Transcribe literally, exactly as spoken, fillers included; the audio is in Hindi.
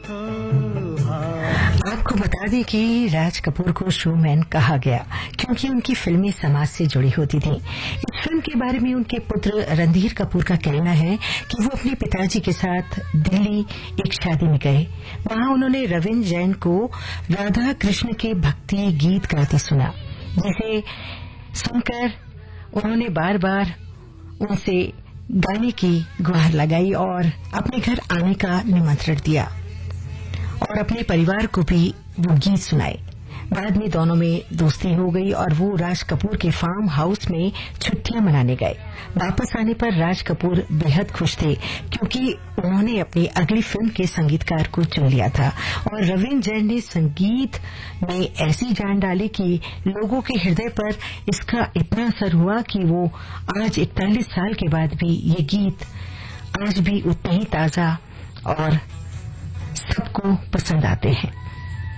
आपको बता दें कि राज कपूर को शोमैन कहा गया क्योंकि उनकी फिल्में समाज से जुड़ी होती थीं। इस फिल्म के बारे में उनके पुत्र रणधीर कपूर का कहना है कि वो अपने पिताजी के साथ दिल्ली एक शादी में गए। वहां उन्होंने रविंद्र जैन को राधा कृष्ण के भक्ति गीत गाते सुना, जिसे सुनकर उन्होंने बार बार उनसे गाने की गुहार लगाई और अपने घर आने का निमंत्रण दिया और अपने परिवार को भी वो गीत सुनाए। बाद में दोनों में दोस्ती हो गई और वो राज कपूर के फार्म हाउस में छुट्टियां मनाने गए। वापस आने पर राज कपूर बेहद खुश थे क्योंकि उन्होंने अपनी अगली फिल्म के संगीतकार को चुन लिया था और रविंद्र जैन ने संगीत में ऐसी जान डाली कि लोगों के हृदय पर इसका इतना असर हुआ कि वो आज इकतालीस साल के बाद भी ये गीत आज भी उतने ही ताजा और सबको पसंद आते हैं।